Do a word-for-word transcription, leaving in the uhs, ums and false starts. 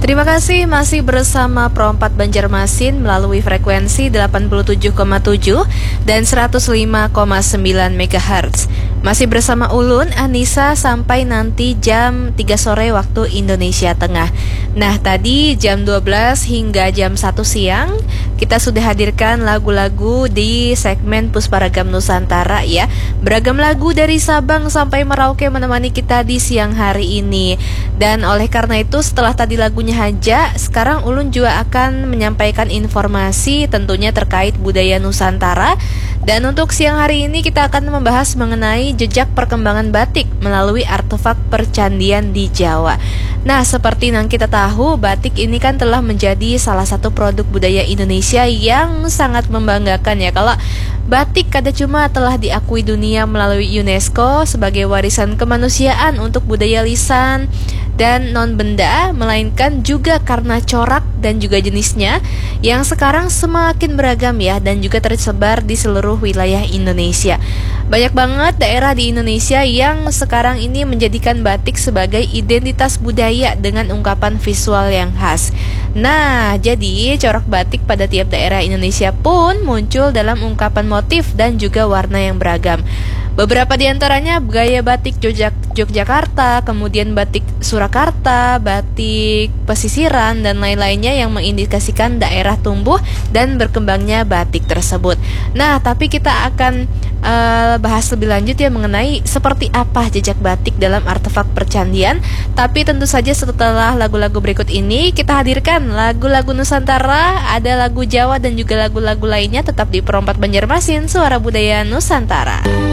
Terima kasih masih bersama Pro empat Banjarmasin melalui frekuensi delapan puluh tujuh koma tujuh dan seratus lima koma sembilan megahertz. Masih bersama Ulun, Anissa sampai nanti jam tiga sore waktu Indonesia Tengah. Nah, tadi jam dua belas hingga jam satu siang kita sudah hadirkan lagu-lagu di segmen Pusparagam Nusantara ya. Beragam lagu dari Sabang sampai Merauke menemani kita di siang hari ini. Dan oleh karena itu setelah tadi lagunya Haja, sekarang Ulun juga akan menyampaikan informasi tentunya terkait budaya Nusantara. Dan untuk siang hari ini kita akan membahas mengenai jejak perkembangan batik melalui artefak percandian di Jawa. Nah, seperti yang kita tahu, batik ini kan telah menjadi salah satu produk budaya Indonesia yang sangat membanggakan ya. Kalau batik kada cuma telah diakui dunia melalui UNESCO sebagai warisan kemanusiaan untuk budaya lisan dan non-benda, melainkan juga karena corak dan juga jenisnya yang sekarang semakin beragam ya, dan juga tersebar di seluruh wilayah Indonesia. Banyak banget daerah di Indonesia yang sekarang ini menjadikan batik sebagai identitas budaya dengan ungkapan visual yang khas. Nah, jadi corak batik pada tiap daerah Indonesia pun muncul dalam ungkapan motif dan juga warna yang beragam. Beberapa di antaranya gaya batik Jogja, Yogyakarta, kemudian batik Surakarta, batik pesisiran, dan lain-lainnya yang mengindikasikan daerah tumbuh dan berkembangnya batik tersebut. Nah, tapi kita akan uh, bahas lebih lanjut ya mengenai seperti apa jejak batik dalam artefak percandian. Tapi tentu saja setelah lagu-lagu berikut ini kita hadirkan lagu-lagu Nusantara, ada lagu Jawa dan juga lagu-lagu lainnya tetap di Pro empat Banjarmasin, Suara Budaya Nusantara.